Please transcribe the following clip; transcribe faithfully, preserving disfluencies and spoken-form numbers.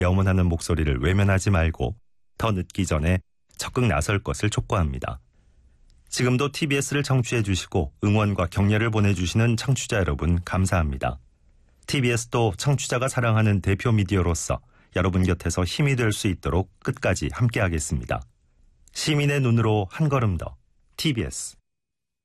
염원하는 목소리를 외면하지 말고 더 늦기 전에 적극 나설 것을 촉구합니다. 지금도 티비에스를 청취해 주시고 응원과 격려를 보내주시는 청취자 여러분 감사합니다. 티비에스도 청취자가 사랑하는 대표 미디어로서 여러분 곁에서 힘이 될 수 있도록 끝까지 함께하겠습니다. 시민의 눈으로 한 걸음 더 티비에스